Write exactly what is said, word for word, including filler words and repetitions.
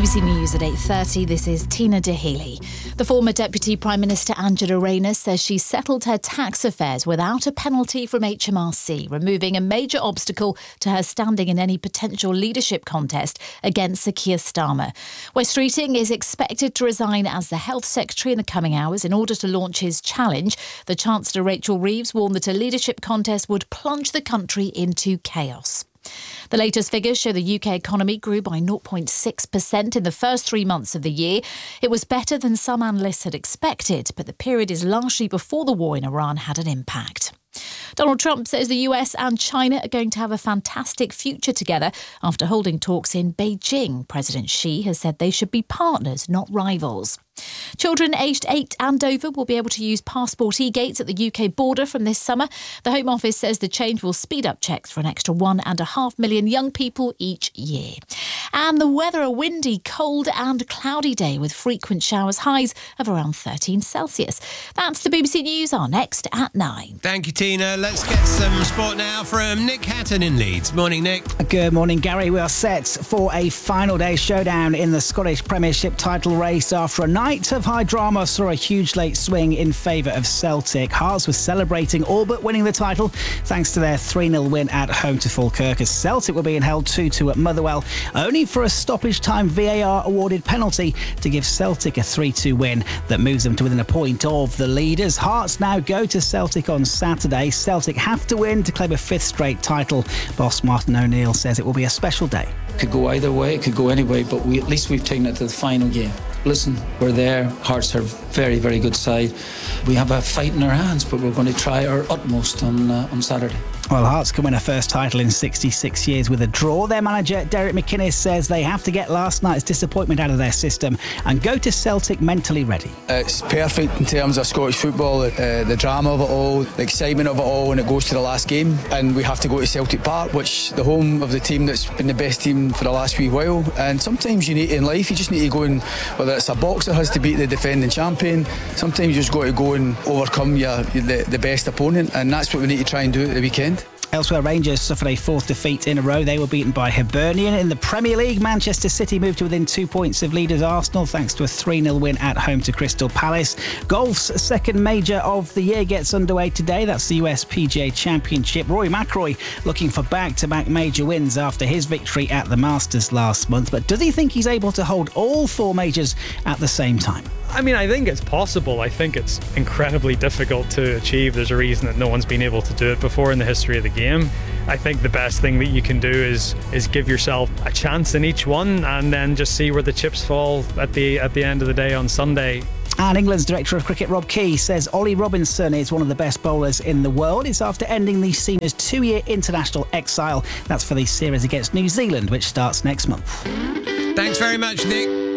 B B C News at eight thirty, this is Tina Dahealy. The former Deputy Prime Minister Angela Rayner says she settled her tax affairs without a penalty from H M R C, removing a major obstacle to her standing in any potential leadership contest against Sir Keir Starmer. Wes Streeting is expected to resign as the Health Secretary in the coming hours in order to launch his challenge. The Chancellor Rachel Reeves warned that a leadership contest would plunge the country into chaos. The latest figures show the U K economy grew by zero point six percent in the first three months of the year. It was better than some analysts had expected, but the period is largely before the war in Iran had an impact. Donald Trump says the U S and China are going to have a fantastic future together after holding talks in Beijing. President Xi has said they should be partners, not rivals. Children aged eight and over will be able to use passport e-gates at the U K border from this summer. The Home Office says the change will speed up checks for an extra one and a half million young people each year. And the weather, a windy, cold and cloudy day with frequent showers, highs of around thirteen Celsius. That's the B B C News, our next at nine. Thank you, Tina. Let's get some sport now from Nick Hatton in Leeds. Morning, Nick. Good morning, Gary. We are set for a final day showdown in the Scottish Premiership title race after a night of high drama saw a huge late swing in favour of Celtic. Hearts was celebrating all but winning the title thanks to their three nil win at home to Falkirk, as Celtic were being held two two at Motherwell, only for a stoppage time V A R awarded penalty to give Celtic a three two win that moves them to within a point of the leaders. Hearts now go to Celtic on Saturday. Celtic have to win to claim a fifth straight title. Boss Martin O'Neill says it will be a special day. It could go either way, it could go any way, but we at least we've taken it to the final game. Listen, we're there. Hearts are a very, very good side. We have a fight in our hands, but we're going to try our utmost on uh, on Saturday. Well, Hearts can win a first title in sixty-six years with a draw. Their manager, Derek McInnes, says they have to get last night's disappointment out of their system and go to Celtic mentally ready. It's perfect in terms of Scottish football, uh, the drama of it all, the excitement of it all when it goes to the last game. And we have to go to Celtic Park, which the home of the team that's been the best team for the last wee while. And sometimes you need, in life, you just need to go and, whether it's a boxer has to beat the defending champion, sometimes you just got to go and overcome your, the, the best opponent. And that's what we need to try and do at the weekend. Elsewhere, Rangers suffered a fourth defeat in a row. They were beaten by Hibernian. In the Premier League, Manchester City moved to within two points of leaders Arsenal thanks to a three nil win at home to Crystal Palace. Golf's second major of the year gets underway today. That's the U S P G A Championship. Rory McIlroy looking for back-to-back major wins after his victory at the Masters last month. But does he think he's able to hold all four majors at the same time? I mean, I think it's possible. I think it's incredibly difficult to achieve. There's a reason that no one's been able to do it before in the history of the game. I think the best thing that you can do is is give yourself a chance in each one and then just see where the chips fall at the at the end of the day on Sunday. And England's Director of Cricket, Rob Key, says Ollie Robinson is one of the best bowlers in the world. It's after ending the seniors' two-year international exile. That's for the series against New Zealand, which starts next month. Thanks very much, Nick.